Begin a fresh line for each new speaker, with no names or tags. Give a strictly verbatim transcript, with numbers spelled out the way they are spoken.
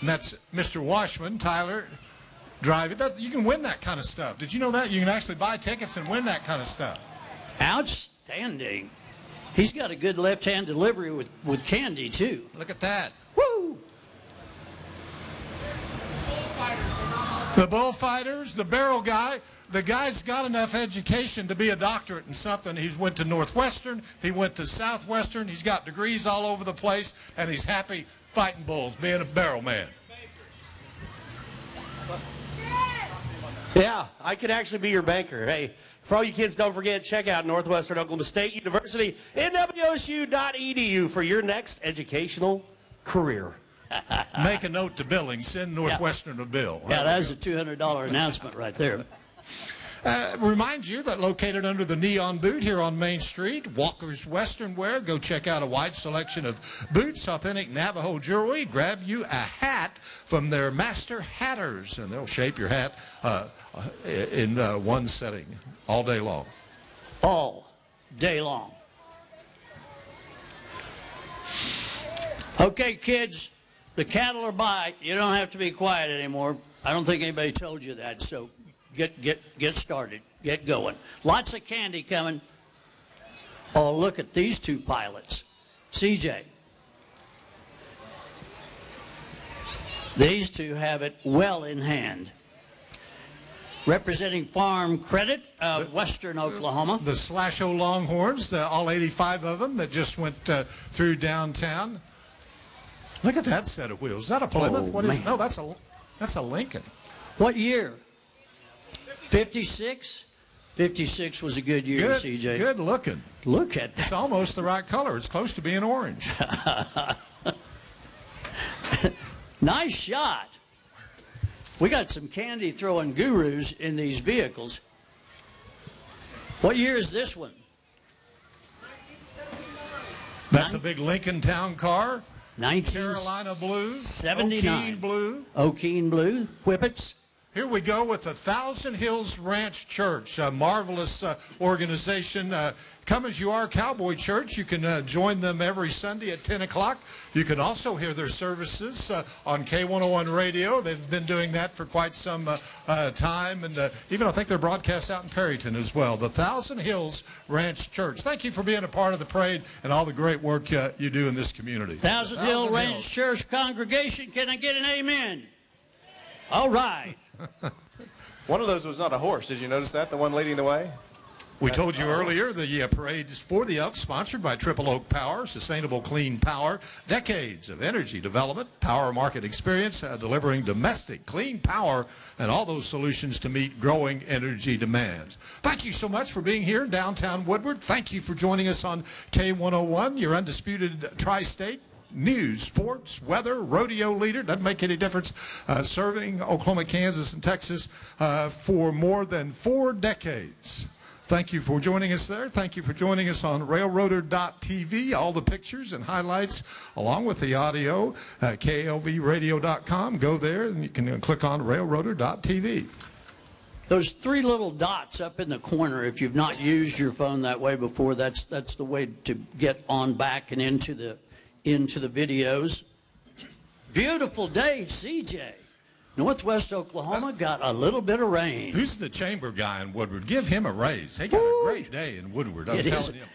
And that's Mister Washman, Tyler, driving. That, you can win that kind of stuff. Did you know that? You can actually buy tickets and win that kind of stuff.
Outstanding. He's got a good left-hand delivery with, with candy, too.
Look at that.
Woo!
The bullfighters, the barrel guy. The guy's got enough education to be a doctorate in something. He went to Northwestern. He went to Southwestern. He's got degrees all over the place, and he's happy fighting bulls, being a barrel man.
Yeah, I could actually be your banker. Hey, for all you kids, don't forget, check out Northwestern Oklahoma State University, N W S U dot E D U for your next educational career.
Make a note to billing. Send Northwestern
yeah.
a bill.
Yeah, that was a two hundred dollar announcement right there.
Uh, reminds you that located under the Neon Boot here on Main Street, Walker's Western Wear. Go check out a wide selection of boots, authentic Navajo jewelry. Grab you a hat from their master hatters, and they'll shape your hat uh, in uh, one setting all day long.
All day long. Okay, kids, the cattle are by. You don't have to be quiet anymore. I don't think anybody told you that, so get get get started. Get going. Lots of candy coming. Oh, look at these two pilots. C J. These two have it well in hand. Representing Farm Credit of the, Western Oklahoma.
The Slash-O Longhorns, the, all eighty-five of them that just went uh, through downtown. Look at that set of wheels. Is that a Plymouth?
Oh,
what is
man.
it? No, that's a, that's a Lincoln.
What year? fifty-six? fifty-six was a good year,
good,
C J.
Good looking.
Look at that.
It's almost the right color. It's close to being orange.
Nice shot. We got some candy throwing gurus in these vehicles. What year is this one?
That's a big Lincoln Town car.
Carolina
blue.
seventy-nine.
O'Keen blue.
O'Keen blue. Whippets.
Here we go with the Thousand Hills Ranch Church, a marvelous uh, organization. Uh, come as you are, Cowboy Church. You can uh, join them every Sunday at ten o'clock. You can also hear their services uh, on K one oh one Radio. They've been doing that for quite some uh, uh, time, and uh, even I think they're broadcast out in Perryton as well. The Thousand Hills Ranch Church. Thank you for being a part of the parade and all the great work uh, you do in this community.
Thousand, Thousand Hill Ranch Hills. Church congregation, can I get an amen? All right.
One of those was not a horse. Did you notice that? The one leading the way?
We told you earlier the uh, parade is for the Elks, sponsored by Triple Oak Power, sustainable clean power, decades of energy development, power market experience, uh, delivering domestic clean power and all those solutions to meet growing energy demands. Thank you so much for being here in downtown Woodward. Thank you for joining us on K one oh one, your undisputed tri-state news, sports, weather, rodeo leader. Doesn't make any difference. Uh, serving Oklahoma, Kansas, and Texas uh, for more than four decades. Thank you for joining us there. Thank you for joining us on railroader dot T V. All the pictures and highlights along with the audio, uh, K L V radio dot com. Go there and you can uh, click on railroader dot T V.
Those three little dots up in the corner, if you've not used your phone that way before, that's that's the way to get on back and into the into the videos. Beautiful day, C J. Northwest Oklahoma got a little bit of rain.
Who's the chamber guy in Woodward? Give him a raise. He got a great day in Woodward. I'm
It
telling
is.
you.